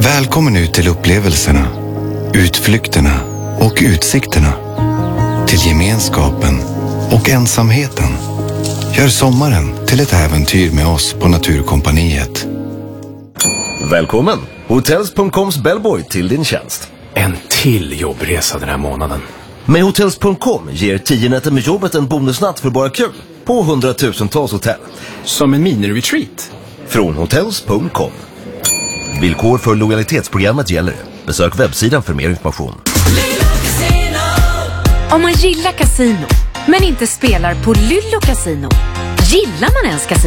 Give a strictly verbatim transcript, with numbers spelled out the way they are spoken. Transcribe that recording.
Välkommen ut till upplevelserna, utflykterna och utsikterna. Till gemenskapen och ensamheten. Gör sommaren till ett äventyr med oss på Naturkompaniet. Välkommen! Hotels punkt coms bellboy till din tjänst. En till jobbresa den här månaden. Med Hotels punkt com ger tio nätter med jobbet en bonusnatt för bara kul på hundratusentals hotell. Som en mini-retreat. Från Hotels punkt com. Villkor för lojalitetsprogrammet gäller. Besök webbsidan för mer information. Om man gillar casino, men inte spelar på Lyllo Casino, gillar man ens casino?